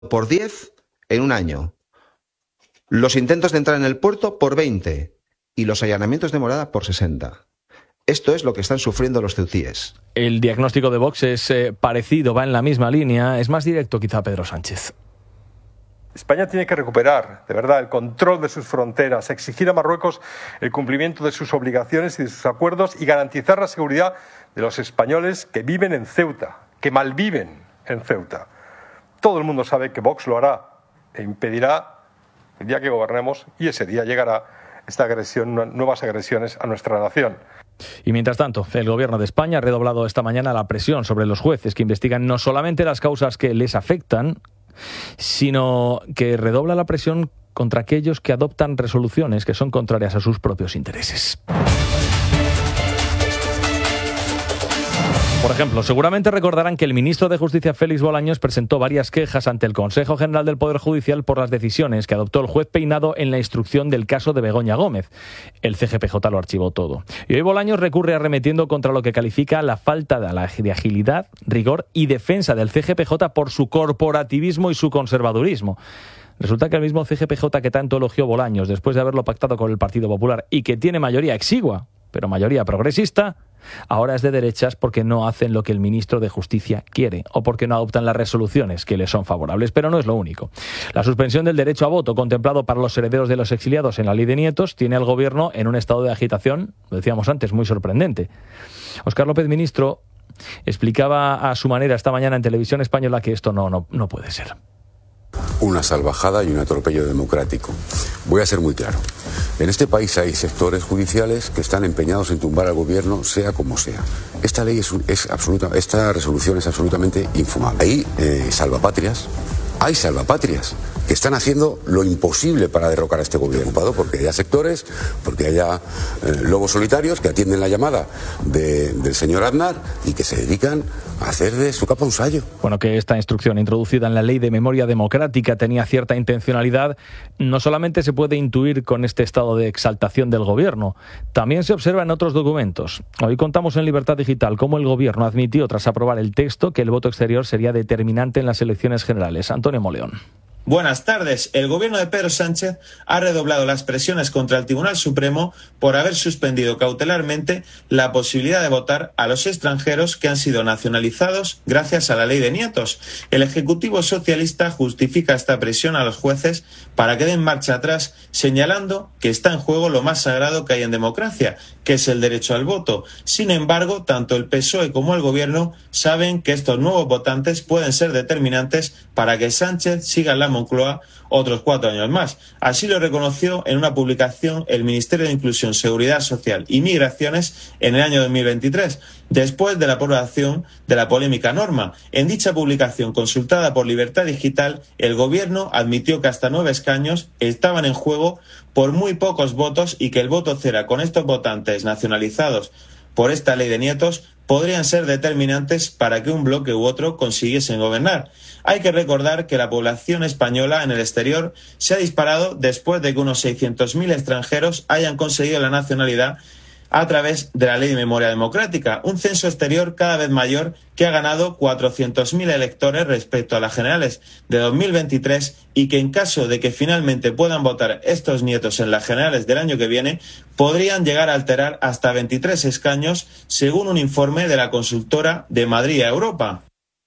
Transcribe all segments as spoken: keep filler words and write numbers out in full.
por diez en un año, los intentos de entrar en el puerto por veinte y los allanamientos de morada por sesenta. Esto es lo que están sufriendo los ceutíes. El diagnóstico de Vox es eh, parecido, va en la misma línea, es más directo quizá Pedro Sánchez. España tiene que recuperar, de verdad, el control de sus fronteras, exigir a Marruecos el cumplimiento de sus obligaciones y de sus acuerdos y garantizar la seguridad de los españoles que viven en Ceuta, que malviven en Ceuta. Todo el mundo sabe que Vox lo hará e impedirá el día que gobernemos y ese día llegará esta agresión, nuevas agresiones a nuestra nación. Y mientras tanto, el Gobierno de España ha redoblado esta mañana la presión sobre los jueces que investigan no solamente las causas que les afectan, sino que redobla la presión contra aquellos que adoptan resoluciones que son contrarias a sus propios intereses. Por ejemplo, seguramente recordarán que el ministro de Justicia, Félix Bolaños, presentó varias quejas ante el Consejo General del Poder Judicial por las decisiones que adoptó el juez Peinado en la instrucción del caso de Begoña Gómez. El C G P J lo archivó todo. Y hoy Bolaños recurre arremetiendo contra lo que califica la falta de agilidad, rigor y defensa del C G P J por su corporativismo y su conservadurismo. Resulta que el mismo C G P J que tanto elogió Bolaños después de haberlo pactado con el Partido Popular y que tiene mayoría exigua, pero mayoría progresista, ahora es de derechas porque no hacen lo que el ministro de Justicia quiere o porque no adoptan las resoluciones que les son favorables. Pero no es lo único. La suspensión del derecho a voto contemplado para los herederos de los exiliados en la Ley de Nietos tiene al Gobierno en un estado de agitación, lo decíamos antes, muy sorprendente. Óscar López, ministro, explicaba a su manera esta mañana en Televisión Española que esto no, no, no puede ser. Una salvajada y un atropello democrático. Voy a ser muy claro. En este país hay sectores judiciales que están empeñados en tumbar al gobierno, sea como sea. Esta ley es, es absoluta, esta resolución es absolutamente infumable. Hay eh, salvapatrias, hay salvapatrias que están haciendo lo imposible para derrocar a este gobierno, porque haya sectores, porque haya eh, lobos solitarios que atienden la llamada de, del señor Aznar y que se dedican a hacer de su capa un sayo. Bueno, que esta instrucción introducida en la Ley de Memoria Democrática tenía cierta intencionalidad, no solamente se puede intuir con este estado de exaltación del gobierno, también se observa en otros documentos. Hoy contamos en Libertad Digital cómo el gobierno admitió, tras aprobar el texto, que el voto exterior sería determinante en las elecciones generales. Antonio Moleón. Buenas tardes. El gobierno de Pedro Sánchez ha redoblado las presiones contra el Tribunal Supremo por haber suspendido cautelarmente la posibilidad de votar a los extranjeros que han sido nacionalizados gracias a la Ley de Nietos. El Ejecutivo socialista justifica esta presión a los jueces para que den marcha atrás, señalando que está en juego lo más sagrado que hay en democracia, que es el derecho al voto. Sin embargo, tanto el P S O E como el gobierno saben que estos nuevos votantes pueden ser determinantes para que Sánchez siga en la Moncloa otros cuatro años más. Así lo reconoció en una publicación el Ministerio de Inclusión, Seguridad Social y Migraciones en el año dos mil veintitrés, después de la aprobación de la polémica norma. En dicha publicación, consultada por Libertad Digital, el gobierno admitió que hasta nueve escaños estaban en juego por muy pocos votos y que el voto cera con estos votantes nacionalizados por esta Ley de Nietos podrían ser determinantes para que un bloque u otro consiguiesen gobernar. Hay que recordar que la población española en el exterior se ha disparado después de que unos seiscientos mil extranjeros hayan conseguido la nacionalidad a través de la Ley de Memoria Democrática, un censo exterior cada vez mayor que ha ganado cuatrocientos mil electores respecto a las generales de dos mil veintitrés y que en caso de que finalmente puedan votar estos nietos en las generales del año que viene, podrían llegar a alterar hasta veintitrés escaños, según un informe de la consultora de Madrid a Europa.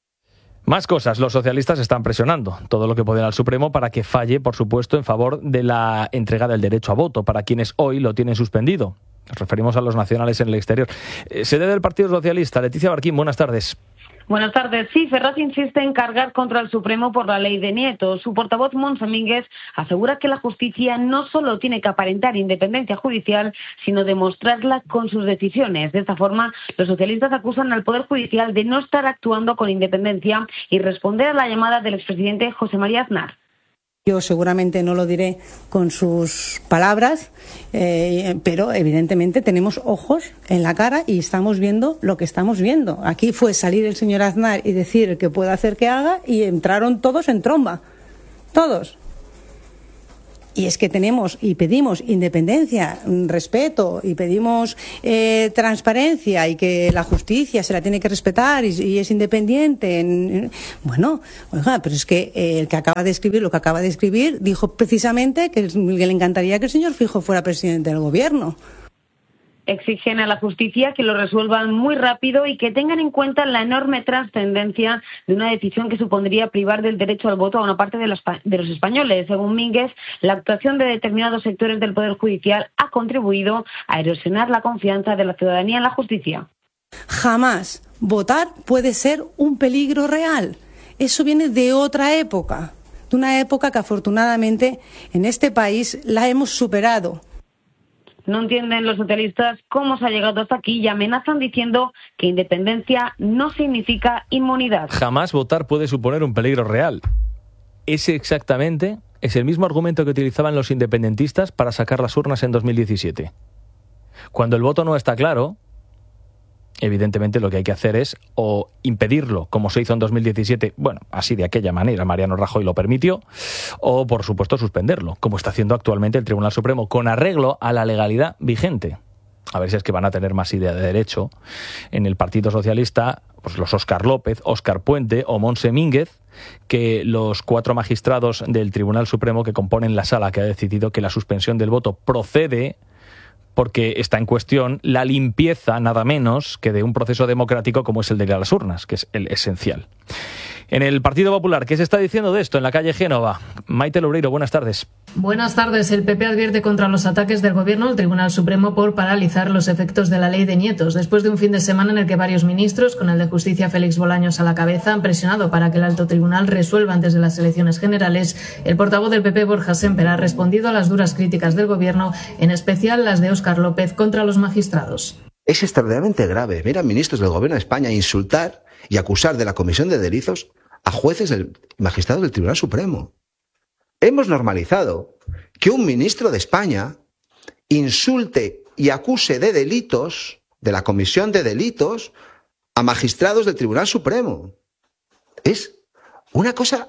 Más cosas. Los socialistas están presionando todo lo que pueden al Supremo para que falle, por supuesto, en favor de la entrega del derecho a voto para quienes hoy lo tienen suspendido. Nos referimos a los nacionales en el exterior. Eh, sede del Partido Socialista, Leticia Barquín, buenas tardes. Buenas tardes. Sí, Ferraz insiste en cargar contra el Supremo por la Ley de Nietos. Su portavoz, Mons Domínguez, asegura que la justicia no solo tiene que aparentar independencia judicial, sino demostrarla con sus decisiones. De esta forma, los socialistas acusan al Poder Judicial de no estar actuando con independencia y responder a la llamada del expresidente José María Aznar. Yo seguramente no lo diré con sus palabras, eh, pero evidentemente tenemos ojos en la cara y estamos viendo lo que estamos viendo. Aquí fue salir el señor Aznar y decir que puede hacer que haga y entraron todos en tromba. Todos. Y es que tenemos y pedimos independencia, respeto y pedimos eh, transparencia y que la justicia se la tiene que respetar y, y es independiente. Bueno, oiga, pero es que eh, el que acaba de escribir lo que acaba de escribir dijo precisamente que, que le encantaría que el señor Feijóo fuera presidente del gobierno. Exigen a la justicia que lo resuelvan muy rápido y que tengan en cuenta la enorme trascendencia de una decisión que supondría privar del derecho al voto a una parte de los, de los españoles. Según Mínguez, la actuación de determinados sectores del Poder Judicial ha contribuido a erosionar la confianza de la ciudadanía en la justicia. Jamás votar puede ser un peligro real. Eso viene de otra época, de una época que afortunadamente en este país la hemos superado. No entienden los socialistas cómo se ha llegado hasta aquí y amenazan diciendo que independencia no significa inmunidad. Jamás votar puede suponer un peligro real. Ese exactamente es el mismo argumento que utilizaban los independentistas para sacar las urnas en dos mil diecisiete. Cuando el voto no está claro, evidentemente lo que hay que hacer es o impedirlo, como se hizo en dos mil diecisiete, bueno, así de aquella manera, Mariano Rajoy lo permitió, o por supuesto suspenderlo, como está haciendo actualmente el Tribunal Supremo, con arreglo a la legalidad vigente. A ver si es que van a tener más idea de derecho. En el Partido Socialista, pues los Óscar López, Óscar Puente o Montse Mínguez, que los cuatro magistrados del Tribunal Supremo que componen la sala que ha decidido que la suspensión del voto procede porque está en cuestión la limpieza, nada menos, que de un proceso democrático como es el de las urnas, que es el esencial. En el Partido Popular, ¿qué se está diciendo de esto en la calle Génova? Maite Loureiro, buenas tardes. Buenas tardes. El P P advierte contra los ataques del Gobierno al Tribunal Supremo por paralizar los efectos de la ley de nietos. Después de un fin de semana en el que varios ministros, con el de Justicia Félix Bolaños a la cabeza, han presionado para que el alto tribunal resuelva antes de las elecciones generales, el portavoz del P P, Borja Sémper, ha respondido a las duras críticas del Gobierno, en especial las de Óscar López contra los magistrados. Es extraordinariamente grave ver a ministros del Gobierno de España insultar y acusar de la comisión de delitos a jueces y magistrados del Tribunal Supremo. Hemos normalizado que un ministro de España insulte y acuse de delitos, de la comisión de delitos, a magistrados del Tribunal Supremo. Es una cosa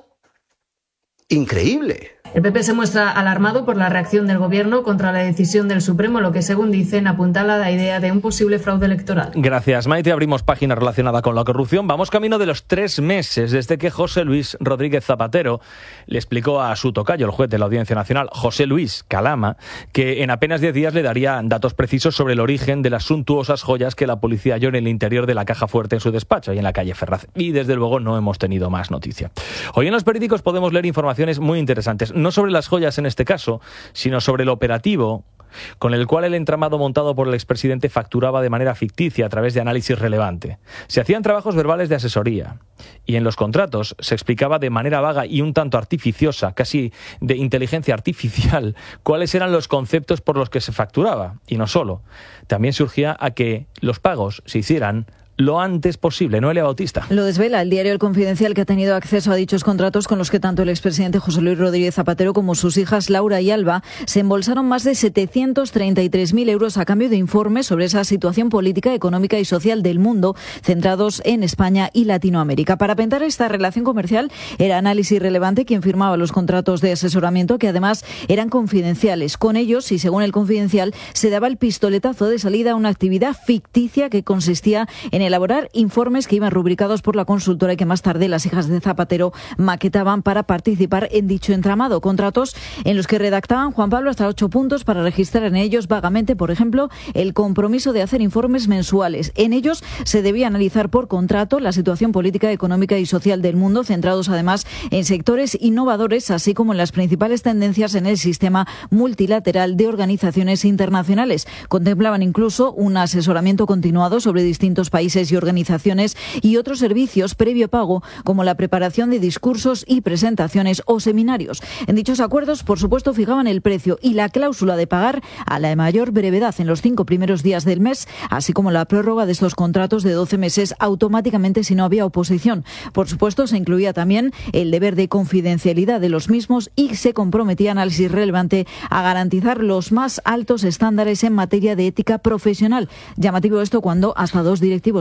increíble. El P P se muestra alarmado por la reacción del Gobierno contra la decisión del Supremo, lo que, según dicen, apuntala la idea de un posible fraude electoral. Gracias, Maite. Abrimos página relacionada con la corrupción. Vamos camino de los tres meses desde que José Luis Rodríguez Zapatero le explicó a su tocayo, el juez de la Audiencia Nacional, José Luis Calama, que en apenas diez días le daría datos precisos sobre el origen de las suntuosas joyas que la policía halló en el interior de la caja fuerte en su despacho, ahí en la calle Ferraz. Y desde luego no hemos tenido más noticia. Hoy en los periódicos podemos leer informaciones muy interesantes, no sobre las joyas en este caso, sino sobre el operativo con el cual el entramado montado por el expresidente facturaba de manera ficticia a través de análisis relevante. Se hacían trabajos verbales de asesoría y en los contratos se explicaba de manera vaga y un tanto artificiosa, casi de inteligencia artificial, cuáles eran los conceptos por los que se facturaba. Y no solo, también surgía a que los pagos se hicieran lo antes posible. Noelia Bautista. Lo desvela el diario El Confidencial, que ha tenido acceso a dichos contratos con los que tanto el expresidente José Luis Rodríguez Zapatero como sus hijas Laura y Alba se embolsaron más de setecientos treinta y tres mil euros a cambio de informes sobre esa situación política, económica y social del mundo, centrados en España y Latinoamérica. Para pintar esta relación comercial era Análisis Relevante quien firmaba los contratos de asesoramiento, que además eran confidenciales. Con ellos, y según El Confidencial, se daba el pistoletazo de salida a una actividad ficticia que consistía en elaborar informes que iban rubricados por la consultora y que más tarde las hijas de Zapatero maquetaban para participar en dicho entramado. Contratos en los que redactaban, Juan Pablo, hasta ocho puntos para registrar en ellos vagamente, por ejemplo, el compromiso de hacer informes mensuales. En ellos se debía analizar por contrato la situación política, económica y social del mundo, centrados además en sectores innovadores, así como en las principales tendencias en el sistema multilateral de organizaciones internacionales. Contemplaban incluso un asesoramiento continuado sobre distintos países y organizaciones y otros servicios previo pago, como la preparación de discursos y presentaciones o seminarios. En dichos acuerdos, por supuesto, fijaban el precio y la cláusula de pagar a la mayor brevedad en los cinco primeros días del mes, así como la prórroga de estos contratos de doce meses automáticamente si no había oposición. Por supuesto, se incluía también el deber de confidencialidad de los mismos y se comprometía Análisis Relevante a garantizar los más altos estándares en materia de ética profesional. Llamativo esto cuando hasta dos directivos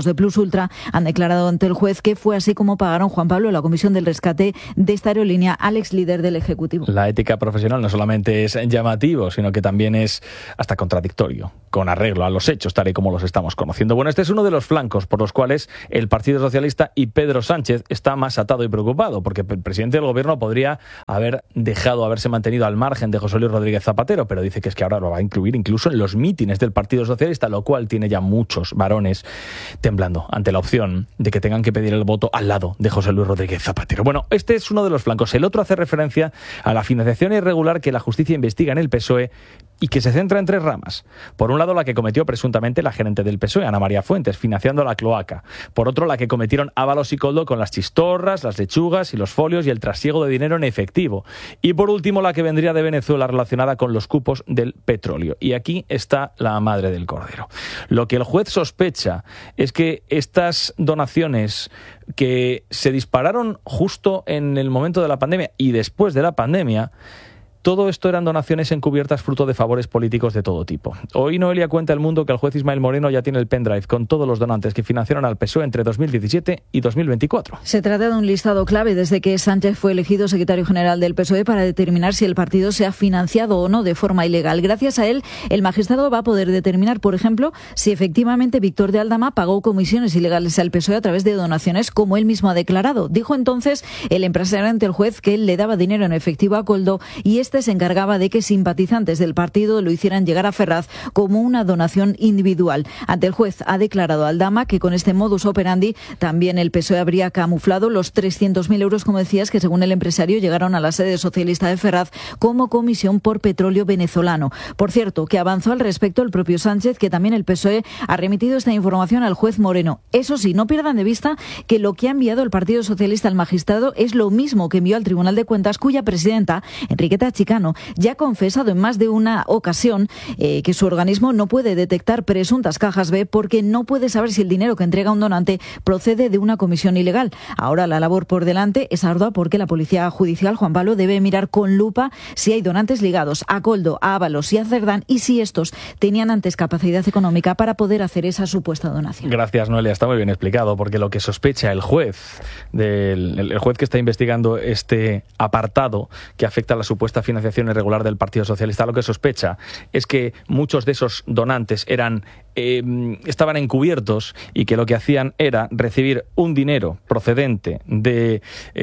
directivos de Plus Ultra han declarado ante el juez que fue así como pagaron Juan Pablo la comisión del rescate de esta aerolínea al ex líder del Ejecutivo. La ética profesional no solamente es llamativo, sino que también es hasta contradictorio, con arreglo a los hechos, tal y como los estamos conociendo. Bueno, este es uno de los flancos por los cuales el Partido Socialista y Pedro Sánchez está más atado y preocupado, porque el presidente del gobierno podría haber dejado, haberse mantenido al margen de José Luis Rodríguez Zapatero, pero dice que es que ahora lo va a incluir incluso en los mítines del Partido Socialista, lo cual tiene ya muchos varones temblando ante la opción de que tengan que pedir el voto al lado de José Luis Rodríguez Zapatero. Bueno, este es uno de los flancos. El otro hace referencia a la financiación irregular que la justicia investiga en el P S O E y que se centra en tres ramas. Por un lado, la que cometió presuntamente la gerente del P S O E, Ana María Fuentes, financiando la cloaca. Por otro, la que cometieron Ábalos y Koldo con las chistorras, las lechugas y los folios y el trasiego de dinero en efectivo. Y por último, la que vendría de Venezuela relacionada con los cupos del petróleo. Y aquí está la madre del cordero. Lo que el juez sospecha es que estas donaciones que se dispararon justo en el momento de la pandemia y después de la pandemia, todo esto eran donaciones encubiertas fruto de favores políticos de todo tipo. Hoy Noelia cuenta El Mundo que el juez Ismael Moreno ya tiene el pendrive con todos los donantes que financiaron al P S O E entre dos mil diecisiete y dos mil veinticuatro. Se trata de un listado clave desde que Sánchez fue elegido secretario general del P S O E para determinar si el partido se ha financiado o no de forma ilegal. Gracias a él, el magistrado va a poder determinar, por ejemplo, si efectivamente Víctor de Aldama pagó comisiones ilegales al P S O E a través de donaciones, como él mismo ha declarado. Dijo entonces el empresario ante el juez que él le daba dinero en efectivo a Koldo y este se encargaba de que simpatizantes del partido lo hicieran llegar a Ferraz como una donación individual. Ante el juez ha declarado Aldama que con este modus operandi también el P S O E habría camuflado los trescientos mil euros, como decías, que según el empresario llegaron a la sede socialista de Ferraz como comisión por petróleo venezolano. Por cierto, que avanzó al respecto el propio Sánchez, que también el P S O E ha remitido esta información al juez Moreno. Eso sí, no pierdan de vista que lo que ha enviado el Partido Socialista al magistrado es lo mismo que envió al Tribunal de Cuentas, cuya presidenta, Enriqueta Chicano, ya ha confesado en más de una ocasión eh, que su organismo no puede detectar presuntas cajas B porque no puede saber si el dinero que entrega un donante procede de una comisión ilegal. Ahora la labor por delante es ardua porque la Policía Judicial, Juan Pablo, debe mirar con lupa si hay donantes ligados a Koldo, a Ábalos y a Cerdán y si estos tenían antes capacidad económica para poder hacer esa supuesta donación. Gracias, Noelia. Está muy bien explicado, porque lo que sospecha el juez, del, el juez que está investigando este apartado que afecta a la supuesta financiación irregular del Partido Socialista, lo que sospecha es que muchos de esos donantes eran eh, estaban encubiertos y que lo que hacían era recibir un dinero procedente de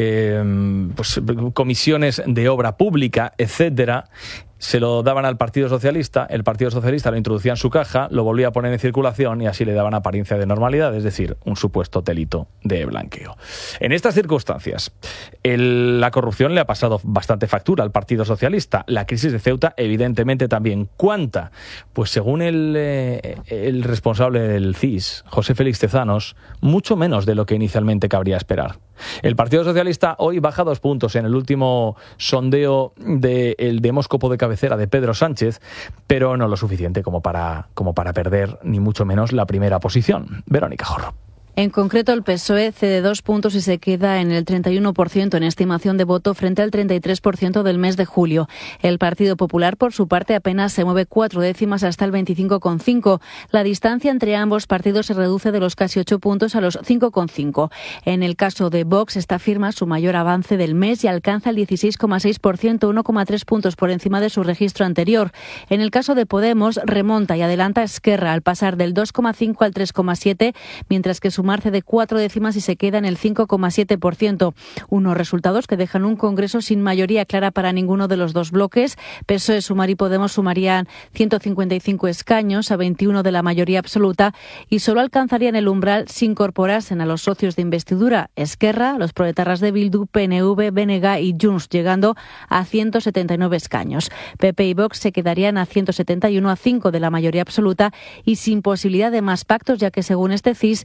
eh, pues, comisiones de obra pública, etcétera. Se lo daban al Partido Socialista, el Partido Socialista lo introducía en su caja, lo volvía a poner en circulación y así le daban apariencia de normalidad, es decir, un supuesto delito de blanqueo. En estas circunstancias, el, la corrupción le ha pasado bastante factura al Partido Socialista. La crisis de Ceuta, evidentemente, también. ¿Cuánta? Pues según el, eh, el responsable del C I S, José Félix Tezanos, mucho menos de lo que inicialmente cabría esperar. El Partido Socialista hoy baja dos puntos en el último sondeo del demóscopo de cabecera de Pedro Sánchez, pero no lo suficiente como para, como para perder, ni mucho menos, la primera posición. Verónica Jorro. En concreto, el P S O E cede dos puntos y se queda en el treinta y uno por ciento en estimación de voto frente al treinta y tres por ciento del mes de julio. El Partido Popular, por su parte, apenas se mueve cuatro décimas hasta el veinticinco coma cinco. La distancia entre ambos partidos se reduce de los casi ocho puntos a los cinco coma cinco. En el caso de Vox, esta firma su mayor avance del mes y alcanza el dieciséis coma seis por ciento, uno coma tres puntos por encima de su registro anterior. En el caso de Podemos, remonta y adelanta Esquerra al pasar del dos coma cinco al tres coma siete, mientras que su marce de cuatro décimas y se queda en el cinco coma siete por ciento. Unos resultados que dejan un Congreso sin mayoría clara para ninguno de los dos bloques. P S O E, Sumar y Podemos sumarían ciento cincuenta y cinco escaños a veintiuno de la mayoría absoluta y solo alcanzarían el umbral si incorporasen a los socios de investidura Esquerra, los proetarras de Bildu, P N V, B N G y Junts, llegando a ciento setenta y nueve escaños. P P y Vox se quedarían a ciento setenta y uno a cinco de la mayoría absoluta y sin posibilidad de más pactos, ya que según este C I S ni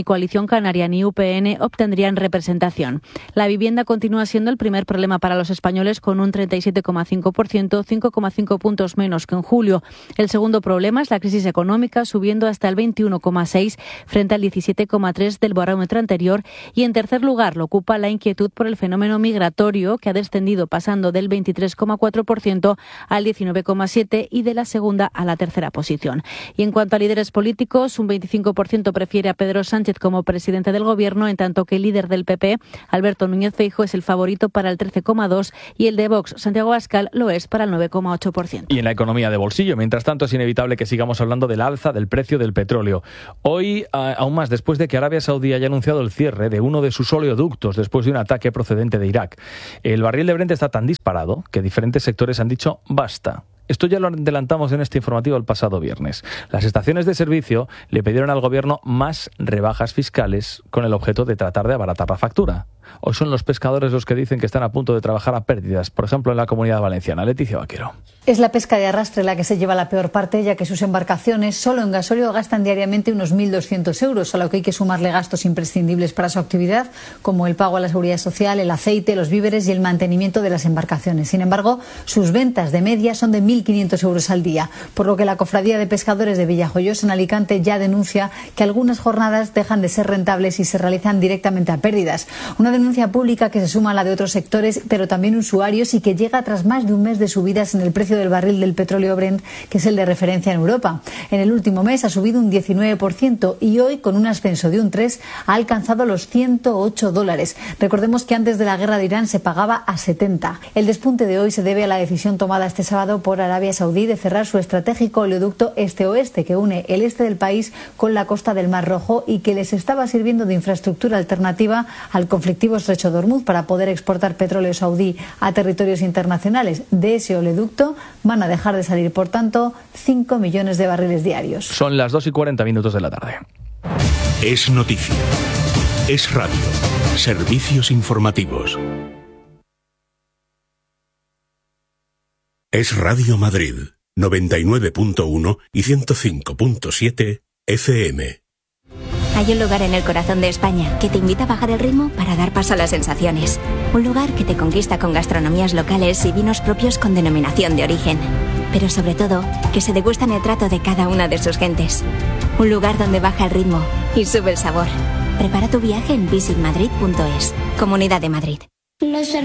Coalición Canaria ni U P N obtendrían representación. La vivienda continúa siendo el primer problema para los españoles, con un treinta y siete coma cinco por ciento, cinco coma cinco puntos menos que en julio. El segundo problema es la crisis económica, subiendo hasta el veintiuno coma seis por ciento frente al diecisiete coma tres por ciento del barómetro anterior. Y en tercer lugar lo ocupa la inquietud por el fenómeno migratorio, que ha descendido pasando del veintitrés coma cuatro por ciento al diecinueve coma siete por ciento y de la segunda a la tercera posición. Y en cuanto a líderes políticos, un veinticinco por ciento prefiere a Pedro Sánchez como presidente del Gobierno, en tanto que el líder del P P, Alberto Núñez Feijóo, es el favorito para el trece coma dos por ciento y el de Vox, Santiago Abascal, lo es para el nueve coma ocho por ciento. Y en la economía de bolsillo, mientras tanto, es inevitable que sigamos hablando del alza del precio del petróleo. Hoy, aún más después de que Arabia Saudí haya anunciado el cierre de uno de sus oleoductos después de un ataque procedente de Irak. El barril de Brent está tan disparado que diferentes sectores han dicho basta. Esto ya lo adelantamos en este informativo el pasado viernes. Las estaciones de servicio le pidieron al gobierno más rebajas fiscales con el objeto de tratar de abaratar la factura. ¿O son los pescadores los que dicen que están a punto de trabajar a pérdidas, por ejemplo en la Comunidad Valenciana? Leticia Vaquero. Es la pesca de arrastre la que se lleva la peor parte, ya que sus embarcaciones solo en gasóleo gastan diariamente unos mil doscientos euros, a lo que hay que sumarle gastos imprescindibles para su actividad, como el pago a la seguridad social, el aceite, los víveres y el mantenimiento de las embarcaciones. Sin embargo, sus ventas de media son de mil quinientos euros al día, por lo que la Cofradía de Pescadores de Villajoyosa en Alicante ya denuncia que algunas jornadas dejan de ser rentables y se realizan directamente a pérdidas. Una denuncia pública que se suma a la de otros sectores, pero también usuarios, y que llega tras más de un mes de subidas en el precio del barril del petróleo Brent, que es el de referencia en Europa. En el último mes ha subido un diecinueve por ciento y hoy, con un ascenso de un tres por ciento, ha alcanzado los ciento ocho dólares. Recordemos que antes de la guerra de Irán se pagaba a setenta. El despunte de hoy se debe a la decisión tomada este sábado por Arabia Saudí de cerrar su estratégico oleoducto este-oeste, que une el este del país con la costa del Mar Rojo y que les estaba sirviendo de infraestructura alternativa al conflictivo estrecho de Hormuz para poder exportar petróleo saudí a territorios internacionales. De ese oleoducto van a dejar de salir, por tanto, cinco millones de barriles diarios. Son las dos y cuarenta minutos de la tarde. Es noticia. Es radio. Servicios informativos. Es Radio Madrid, noventa y nueve punto uno y ciento cinco punto siete F M. Hay un lugar en el corazón de España que te invita a bajar el ritmo para dar paso a las sensaciones. Un lugar que te conquista con gastronomías locales y vinos propios con denominación de origen. Pero sobre todo, que se degustan el trato de cada una de sus gentes. Un lugar donde baja el ritmo y sube el sabor. Prepara tu viaje en visit madrid punto es. Comunidad de Madrid. Los